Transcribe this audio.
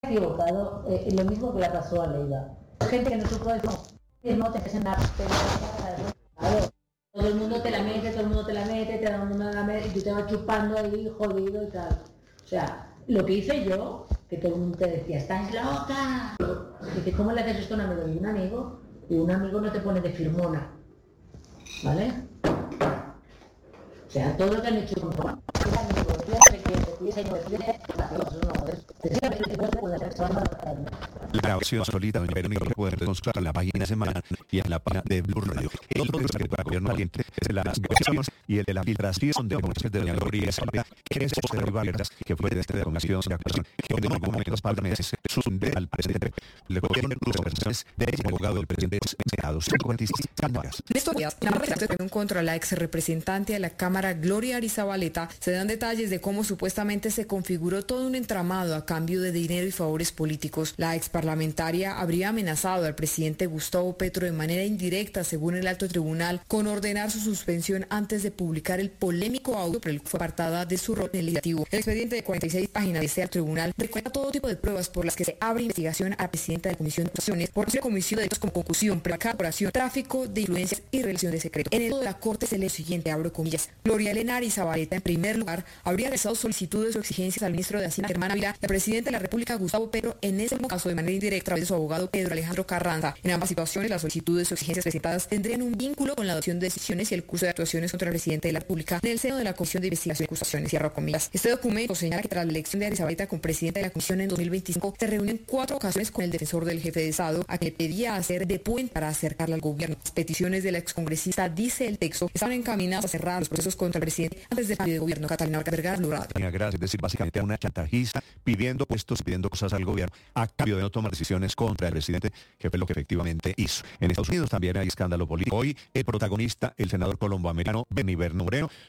equivocado, lo mismo que le pasó a Leida. Gente que no supo no te hacen nada, todo el mundo te la mete, todo el mundo te la mete, todo el mundo la mete, y tú te vas chupando ahí, jodido y tal. O sea, lo que hice yo, que todo el mundo te decía, ¡estás loca! Dice, ¿cómo le haces esto a un amigo? Y un amigo no te pone de firmona, ¿vale? O sea, todo lo que han hecho con la grabación solita de Verónica lo pueden consultar en la página semanal y en la página de Blue Radio. El otro que para gobierno valiente es de las grabaciones y el de la filtración de comunicaciones de doña Gloria Isabel, que es José Rivaldas, que fue de esta derogación de acusación, que en algún momento los meses suspendió al presidente. Le gobierno de conversaciones de el abogado del presidente Senado 146 horas. En estos días, la reacción contra la ex representante de la Cámara, Gloria Arizabaleta, se dan detalles de cómo supuestamente se configuró todo un entramado a cambio de dinero y favores políticos. La ex parlamentaria habría amenazado al presidente Gustavo Petro de manera indirecta, según el alto tribunal, con ordenar su suspensión antes de publicar el polémico audio por el que fue apartada de su rol en el legislativo. El expediente de 46 páginas de este alto tribunal recuerda todo tipo de pruebas por las que se abre investigación a la presidenta de la Comisión de Acusaciones por la comisión de delitos como concusión, prevaricación, tráfico de influencias y relación de secreto. En el de la Corte se lee lo siguiente, abro comillas: Gloria Elena Arizabaleta, en primer lugar, habría realizado solicitudes o exigencias al ministro de Hacienda, Germán Ávila, y al presidente de la República, Gustavo Petro, en ese caso de manera indirecta a través de su abogado Pedro Alejandro Carranza. En ambas situaciones, las solicitudes o exigencias presentadas tendrían un vínculo con la adopción de decisiones y el curso de actuaciones contra el presidente de la República en el seno de la Comisión de Investigación y Acusaciones, cierro comillas. Este documento señala que tras la elección de Arizabaleta como presidenta de la Comisión en 2025, se reunió en 4 ocasiones con el defensor del jefe de Estado, a quien le pedía hacer de puente para acercarla al gobierno. Las peticiones de la excongresista, dice el texto, estaban encaminadas a cerrar los procesos contra el presidente antes del cambio de gobierno. Catalina Orca Vergara, Blue Radio. Gracias, es decir, básicamente a una chantajista pidiendo puestos, pidiendo cosas al gobierno a cambio de no tomar decisiones contra el presidente, que fue lo que efectivamente hizo. En Estados Unidos también hay escándalo político. Hoy el protagonista, el senador colomboamericano Beni Moreno,